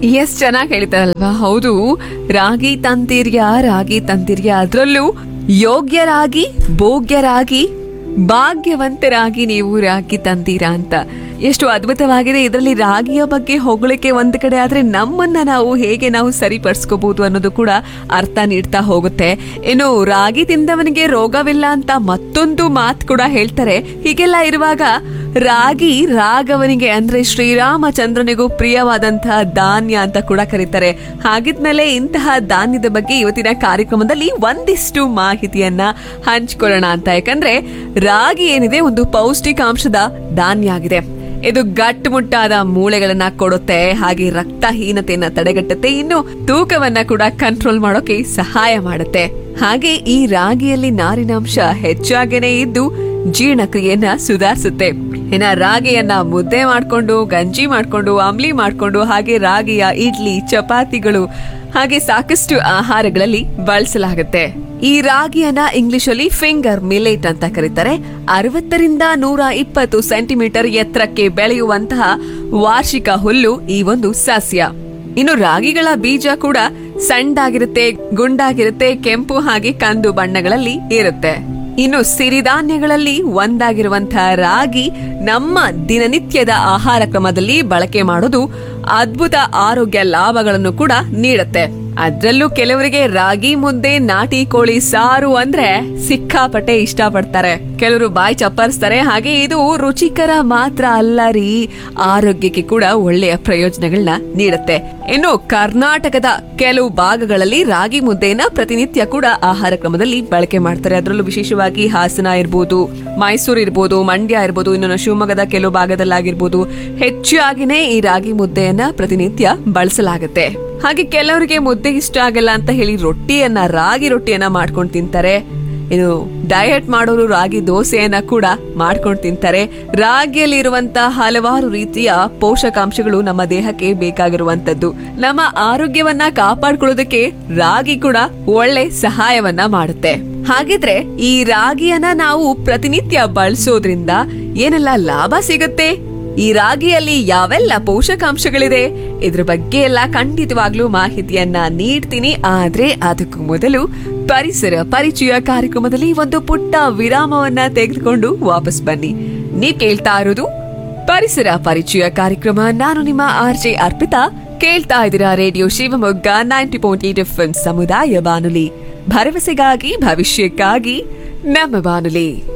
ಎಷ್ಟ್ ಚೆನ್ನಾಗಿ ಹೇಳ್ತಾರಲ್ವಾ. ಹೌದು, ರಾಗಿ ತಂತಿರ್ಯ ಅದ್ರಲ್ಲೂ ಯೋಗ್ಯರಾಗಿ ಭೋಗ್ಯರಾಗಿ ಭಾಗ್ಯವಂತರಾಗಿ ನೀವು ರಾಗಿ ತಂತೀರಾ ಅಂತ ಎಷ್ಟು ಅದ್ಭುತವಾಗಿದೆ. ಇದರಲ್ಲಿ ರಾಗಿಯ ಬಗ್ಗೆ ಹೊಗಳಿಕೆ ಒಂದ್ ಕಡೆ ಆದ್ರೆ ನಮ್ಮನ್ನ ನಾವು ಸರಿಪಡಿಸ್ಕೋಬಹುದು ಅನ್ನೋದು ಕೂಡ ಅರ್ಥ ನೀಡ್ತಾ ಹೋಗುತ್ತೆ. ಇನ್ನು ರಾಗಿ ತಿಂದವನಿಗೆ ರೋಗವಿಲ್ಲ ಅಂತ ಮತ್ತೊಂದು ಮಾತು ಕೂಡ ಹೇಳ್ತಾರೆ. ಹೀಗೆಲ್ಲ ಇರುವಾಗ ರಾಗಿ ರಾಘವನಿಗೆ ಅಂದ್ರೆ ಶ್ರೀರಾಮಚಂದ್ರನಿಗೂ ಪ್ರಿಯವಾದಂತಹ ಧಾನ್ಯ ಅಂತ ಕೂಡ ಕರೀತಾರೆ. ಹಾಗಿದ್ಮೇಲೆ ಇಂತಹ ಧಾನ್ಯದ ಬಗ್ಗೆ ಇವತ್ತಿನ ಕಾರ್ಯಕ್ರಮದಲ್ಲಿ ಒಂದಿಷ್ಟು ಮಾಹಿತಿಯನ್ನ ಹಂಚ್ಕೊಳ್ಳೋಣ ಅಂತ. ಯಾಕಂದ್ರೆ ರಾಗಿ ಏನಿದೆ ಒಂದು ಪೌಷ್ಟಿಕಾಂಶದ ಧಾನ್ಯ ಆಗಿದೆ. ಇದು ಗಟ್ಟುಮುಟ್ಟಾದ ಮೂಳೆಗಳನ್ನ ಕೊಡುತ್ತೆ, ಹಾಗೆ ರಕ್ತಹೀನತೆಯನ್ನ ತಡೆಗಟ್ಟುತ್ತೆ, ಇನ್ನು ತೂಕವನ್ನ ಕೂಡ ಕಂಟ್ರೋಲ್ ಮಾಡೋಕೆ ಸಹಾಯ ಮಾಡುತ್ತೆ. ಹಾಗೆ ಈ ರಾಗಿಯಲ್ಲಿ ನಾರಿನಾಂಶ ಹೆಚ್ಚಾಗೇನೆ ಇದ್ದು ಜೀರ್ಣಕ್ರಿಯೆಯನ್ನ ಸುಧಾರಿಸುತ್ತೆ. ಇನ್ನ ರಾಗಿಯನ್ನ ಮುದ್ದೆ ಮಾಡ್ಕೊಂಡು, ಗಂಜಿ ಮಾಡ್ಕೊಂಡು, ಅಂಬ್ಲಿ ಮಾಡ್ಕೊಂಡು, ಹಾಗೆ ರಾಗಿಯ ಇಡ್ಲಿ, ಚಪಾತಿಗಳು ಹಾಗೆ ಸಾಕಷ್ಟು ಆಹಾರಗಳಲ್ಲಿ ಬಳಸಲಾಗುತ್ತೆ. ಈ ರಾಗಿಯನ್ನ ಇಂಗ್ಲಿಷ್ ಅಲ್ಲಿ ಫಿಂಗರ್ ಮಿಲೆಟ್ ಅಂತ ಕರೀತಾರೆ. 60ರಿಂದ 120 ಸೆಂಟಿಮೀಟರ್ ಎತ್ತರಕ್ಕೆ ಬೆಳೆಯುವಂತಹ ವಾರ್ಷಿಕ ಹುಲ್ಲು ಈ ಒಂದು ಸಸ್ಯ. ಇನ್ನು ರಾಗಿಗಳ ಬೀಜ ಕೂಡ ಸಣ್ಣದಾಗಿರುತ್ತೆ, ಗುಂಡಾಗಿರುತ್ತೆ, ಕೆಂಪು ಹಾಗೆ ಕಂದು ಬಣ್ಣಗಳಲ್ಲಿ ಇರುತ್ತೆ. ಇನ್ನು ಸಿರಿಧಾನ್ಯಗಳಲ್ಲಿ ಒಂದಾಗಿರುವಂತಹ ರಾಗಿ ನಮ್ಮ ದಿನನಿತ್ಯದ ಆಹಾರ ಕ್ರಮದಲ್ಲಿ ಬಳಕೆ ಮಾಡೋದು ಅದ್ಭುತ ಆರೋಗ್ಯ ಲಾಭಗಳನ್ನು ಕೂಡ ನೀಡುತ್ತೆ. ಅದ್ರಲ್ಲೂ ಕೆಲವರಿಗೆ ರಾಗಿ ಮುದ್ದೆ, ನಾಟಿ ಕೋಳಿ ಸಾರು ಅಂದ್ರೆ ಸಿಕ್ಕಾಪಟ್ಟೆ ಇಷ್ಟಪಡ್ತಾರೆ. ಕೆಲವರು ಬಾಯಿ ಚಪ್ಪರಿಸ್ತಾರೆ. ಹಾಗೆ ಇದು ರುಚಿಕರ ಮಾತ್ರ ಅಲ್ಲ ರೀ, ಆರೋಗ್ಯಕ್ಕೆ ಕೂಡ ಒಳ್ಳೆಯ ಪ್ರಯೋಜನಗಳನ್ನ ನೀಡುತ್ತೆ. ಇನ್ನು ಕರ್ನಾಟಕದ ಕೆಲವು ಭಾಗಗಳಲ್ಲಿ ರಾಗಿ ಮುದ್ದೆಯನ್ನ ಪ್ರತಿನಿತ್ಯ ಕೂಡ ಆಹಾರ ಕ್ರಮದಲ್ಲಿ ಬಳಕೆ ಮಾಡ್ತಾರೆ. ಅದರಲ್ಲೂ ವಿಶೇಷವಾಗಿ ಹಾಸನ ಇರ್ಬೋದು, ಮೈಸೂರು ಇರ್ಬೋದು, ಮಂಡ್ಯ ಇರ್ಬೋದು, ಇನ್ನು ಶಿವಮೊಗ್ಗದ ಕೆಲವು ಭಾಗದಲ್ಲಾಗಿರ್ಬೋದು ಹೆಚ್ಚಾಗಿನೇ ಈ ರಾಗಿ ಮುದ್ದೆಯನ್ನ ಪ್ರತಿನಿತ್ಯ ಬಳಸಲಾಗುತ್ತೆ. ಹಾಗೆ ಕೆಲವರಿಗೆ ಮುದ್ದೆ ಇಷ್ಟ ಆಗಲ್ಲ ಅಂತ ಹೇಳಿ ರಾಗಿ ರೊಟ್ಟಿಯನ್ನ ಮಾಡ್ಕೊಂಡು ತಿಂತಾರೆ. ಇನ್ನು ಡಯಟ್ ಮಾಡೋರು ರಾಗಿ ದೋಸೆಯನ್ನ ಕೂಡ ಮಾಡ್ಕೊಂಡು ತಿಂತಾರೆ. ರಾಗಿಯಲ್ಲಿ ಇರುವಂತಹ ಹಲವಾರು ರೀತಿಯ ಪೋಷಕಾಂಶಗಳು ನಮ್ಮ ದೇಹಕ್ಕೆ ಬೇಕಾಗಿರುವಂತದ್ದು. ನಮ್ಮ ಆರೋಗ್ಯವನ್ನ ಕಾಪಾಡ್ಕೊಳ್ಳೋದಕ್ಕೆ ರಾಗಿ ಕೂಡ ಒಳ್ಳೆ ಸಹಾಯವನ್ನ ಮಾಡುತ್ತೆ. ಹಾಗಿದ್ರೆ ಈ ರಾಗಿಯನ್ನ ನಾವು ಪ್ರತಿನಿತ್ಯ ಬಳಸೋದ್ರಿಂದ ಏನೆಲ್ಲ ಲಾಭ ಸಿಗುತ್ತೆ, ಈ ರಾಗಿಯಲ್ಲಿ ಯಾವೆಲ್ಲ ಪೋಷಕಾಂಶಗಳಿದೆ, ಇದ್ರ ಬಗ್ಗೆ ಎಲ್ಲ ಖಂಡಿತವಾಗ್ಲೂ ಮಾಹಿತಿಯನ್ನ ನೀಡ್ತೀನಿ. ಆದ್ರೆ ಅದಕ್ಕೂ ಮೊದಲು ಪರಿಸರ ಪರಿಚಯ ಕಾರ್ಯಕ್ರಮದಲ್ಲಿ ಒಂದು ಪುಟ್ಟ ವಿರಾಮವನ್ನ ತೆಗೆದುಕೊಂಡು ವಾಪಸ್ ಬನ್ನಿ. ನೀವ್ ಕೇಳ್ತಾ ಇರೋದು ಪರಿಸರ ಪರಿಚಯ ಕಾರ್ಯಕ್ರಮ. ನಾನು ನಿಮ್ಮ ಆರ್ಜೆ ಅರ್ಪಿತಾ. ಕೇಳ್ತಾ ಇದ್ದೀರಾ ರೇಡಿಯೋ ಶಿವಮೊಗ್ಗ 90.8 FM ಸಮುದಾಯ ಬಾನುಲಿ, ಭರವಸೆಗಾಗಿ ಭವಿಷ್ಯಕ್ಕಾಗಿ ನಮ್ಮ ಬಾನುಲಿ.